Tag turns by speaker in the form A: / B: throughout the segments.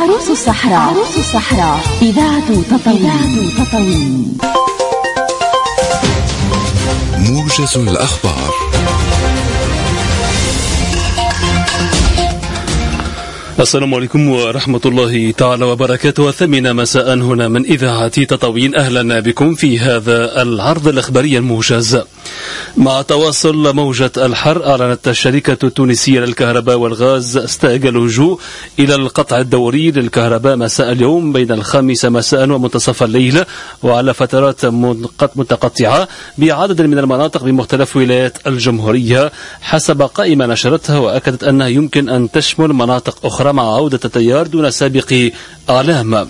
A: عروس الصحراء إذاعة تطاوين.
B: موجز الأخبار.
C: السلام عليكم ورحمة الله تعالى وبركاته. 8 مساء هنا من إذاعة تطاوين. أهلا بكم في هذا العرض الإخباري الموجز. مع تواصل موجة الحر، أعلنت الشركة التونسية للكهرباء والغاز استئجال اللجوء إلى القطع الدوري للكهرباء مساء اليوم بين 5 مساء ومنتصف الليل، وعلى فترات متقطعة بعدد من المناطق بمختلف ولايات الجمهورية حسب قائمة نشرتها، وأكدت أنها يمكن أن تشمل مناطق أخرى مع عودة التيار دون سابق أعلام.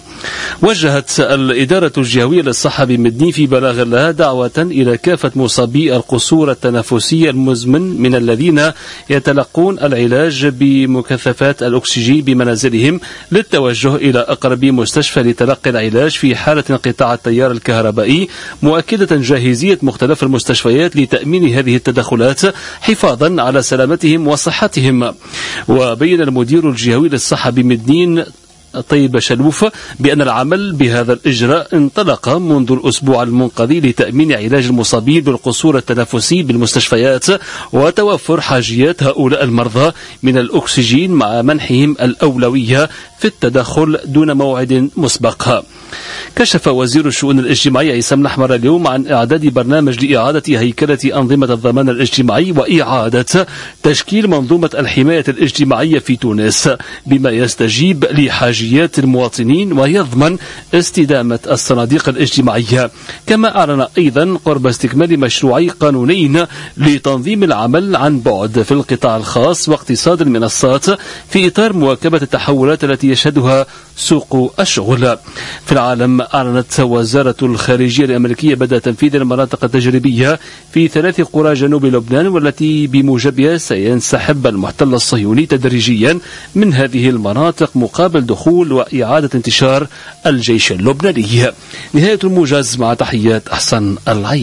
C: وجهت الإدارة الجهوية للصحة بمدني في بلاغ لها دعوة إلى كافة مصابي القصور التنفسي المزمن من الذين يتلقون العلاج بمكثفات الأكسجين بمنازلهم للتوجه إلى أقرب مستشفى لتلقي العلاج في حالة انقطاع التيار الكهربائي، مؤكدة جاهزية مختلف المستشفيات لتأمين هذه التدخلات حفاظا على سلامتهم وصحتهم. وبين المدير الجهوي للصحة بمدنين طيب شلوف بأن العمل بهذا الإجراء انطلق منذ الأسبوع المنقضي لتأمين علاج المصابين بالقصور التنفسي بالمستشفيات وتوفر حاجيات هؤلاء المرضى من الأكسجين مع منحهم الأولوية في التدخل دون موعد مسبق. كشف وزير الشؤون الاجتماعية عصام الأحمر اليوم عن إعداد برنامج لإعادة هيكلة أنظمة الضمان الاجتماعي وإعادة تشكيل منظومة الحماية الاجتماعية في تونس بما يستجيب لحاجيات المواطنين ويضمن استدامة الصناديق الاجتماعية. كما أعلن أيضا قرب استكمال مشروعي قانونين لتنظيم العمل عن بعد في القطاع الخاص واقتصاد المنصات في إطار مواكبة التحولات التي يشهدها سوق الشغل. في العالم، أعلنت وزارة الخارجية الأمريكية بدء تنفيذ المناطق التجريبية في 3 قرى جنوب لبنان، والتي بموجبها سينسحب المحتل الصهيوني تدريجيا من هذه المناطق مقابل دخول وإعادة انتشار الجيش اللبناني. نهاية الموجز، مع تحيات أحسن العين.